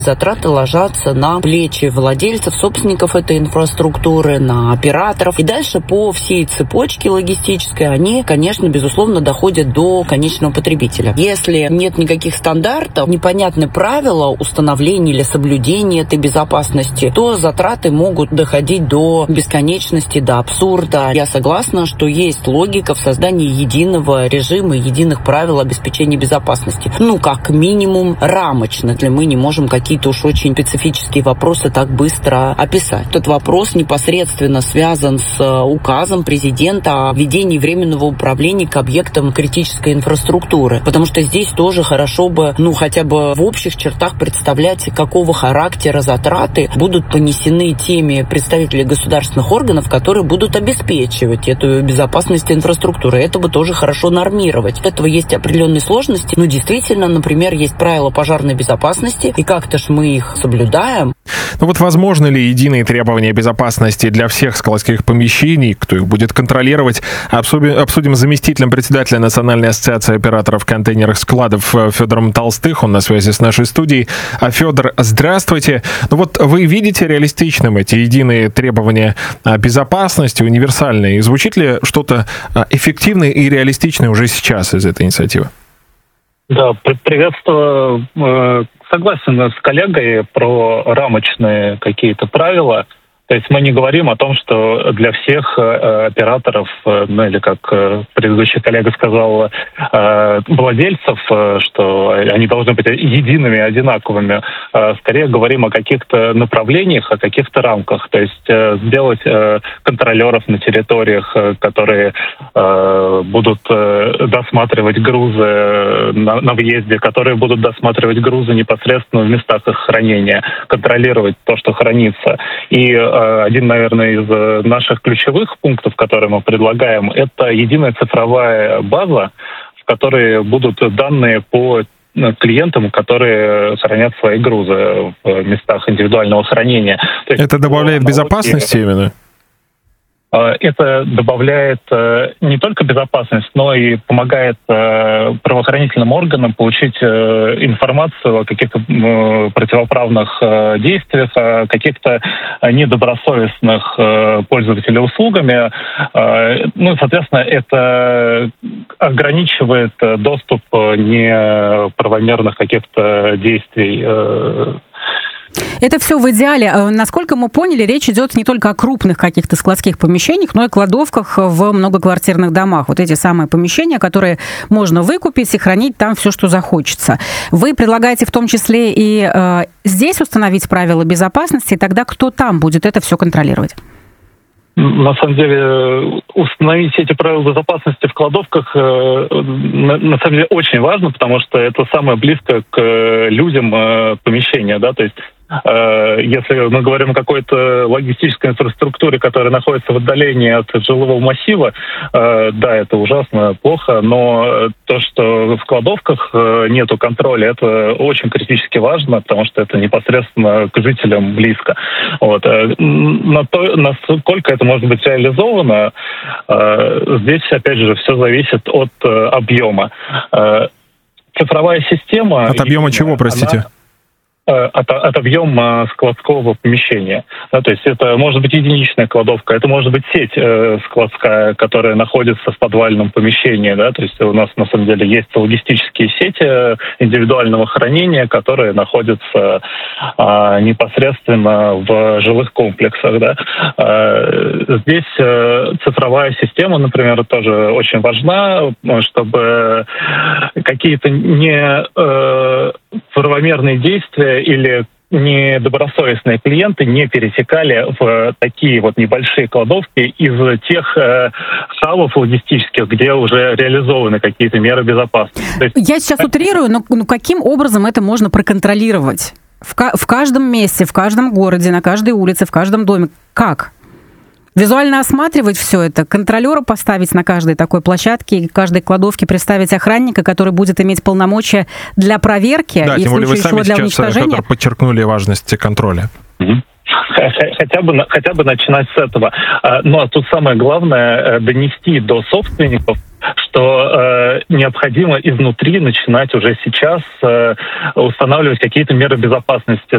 Затраты ложатся на плечи владельцев, собственников этой инфраструктуры, на операторов. И дальше по всей цепочке логистической они, конечно, безусловно, доходят до конечного потребителя. Если нет никаких стандартов, непонятны правила установления или соблюдения этой безопасности, то затраты могут доходить до бесконечности, до абсурда. Я согласна, что есть логика в создании единого режима, единых правил обеспечения безопасности. Как минимум, рамочно. Мы не можем какие-то уж очень специфические вопросы так быстро описать. Этот вопрос непосредственно связан с указом президента о введении временного управления к объектам критической инфраструктуры. Потому что здесь тоже хорошо бы, хотя бы в общих чертах представлять, какого характера затраты будут понесены теми представителями государственных органов, которые будут обеспечивать эту безопасность инфраструктуры. Это бы тоже хорошо нормировать. От этого есть определенные сложности. Действительно, например, есть правила пожарной безопасности, и как-то ж мы их соблюдаем. Возможны ли единые требования безопасности для всех складских помещений? Кто их будет контролировать? Обсудим с заместителем председателя Национальной ассоциации операторов контейнерных складов Федором Толстых. Он на связи с нашей студией. Федор, здравствуйте. Вы видите реалистичным эти единые требования безопасности, универсальные? И звучит ли что-то эффективное и реалистичное уже сейчас из этой инициативы? Да, приветствую. Согласен с коллегой про рамочные какие-то правила. То есть мы не говорим о том, что для всех операторов, или как предыдущий коллега сказал, владельцев, что они должны быть едиными, одинаковыми. Скорее говорим о каких-то направлениях, о каких-то рамках. То есть сделать контролеров на территориях, которые будут досматривать грузы на въезде, которые будут досматривать грузы непосредственно в местах их хранения, контролировать то, что хранится. И один, наверное, из наших ключевых пунктов, которые мы предлагаем, это единая цифровая база, в которой будут данные по клиентам, которые хранят свои грузы в местах индивидуального хранения. То есть, это добавляет безопасности именно? Это добавляет не только безопасность, но и помогает правоохранительным органам получить информацию о каких-то противоправных действиях, о каких-то недобросовестных пользователей услугами. Соответственно, это ограничивает доступ неправомерных каких-то действий. Это все в идеале. Насколько мы поняли, речь идет не только о крупных каких-то складских помещениях, но и кладовках в многоквартирных домах. Эти самые помещения, которые можно выкупить и хранить там все, что захочется. Вы предлагаете в том числе и здесь установить правила безопасности, и тогда кто там будет это все контролировать? На самом деле, установить эти правила безопасности в кладовках на самом деле очень важно, потому что это самое близкое к людям помещение, да, то есть если мы говорим о какой-то логистической инфраструктуре, которая находится в отдалении от жилого массива, да, это ужасно плохо, но то, что в кладовках нету контроля, это очень критически важно, потому что это непосредственно к жителям близко. Насколько это может быть реализовано, здесь, опять же, все зависит от объема. Цифровая система... От объема чего, простите? От объема складского помещения. Да, то есть это может быть единичная кладовка, это может быть сеть складская, которая находится в подвальном помещении. Да, то есть у нас на самом деле есть логистические сети индивидуального хранения, которые находятся непосредственно в жилых комплексах. Да. Здесь цифровая система, например, тоже очень важна, чтобы какие-то неправомерные действия или недобросовестные клиенты не перетекали в такие небольшие кладовки из тех хабов логистических, где уже реализованы какие-то меры безопасности. Я сейчас утрирую, но каким образом это можно проконтролировать? В каждом месте, в каждом городе, на каждой улице, в каждом доме. Как? Визуально осматривать все это, контролера поставить на каждой такой площадке и каждой кладовке представить охранника, который будет иметь полномочия для проверки, да, и в случае чего для уничтожения. Федор, подчеркнули важность контроля. Хотя бы начинать с этого. Ну а тут самое главное донести до собственников, что необходимо изнутри начинать уже сейчас устанавливать какие-то меры безопасности